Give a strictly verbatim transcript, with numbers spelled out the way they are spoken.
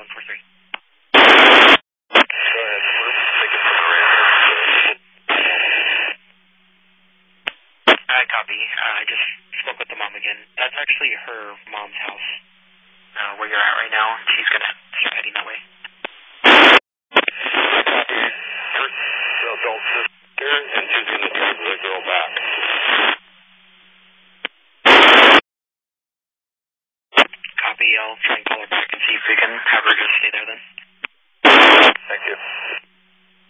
one four three. Go ahead, we're taking some Miranda. Alright, copy. Uh, I just spoke with the mom again. That's actually her mom's house. Uh, where you're at right now. She's gonna start heading that way. Copy. First, the adult sister, and she's gonna drive the girl back. Copy. I'll try and call her back and see if we can have her just stay there then.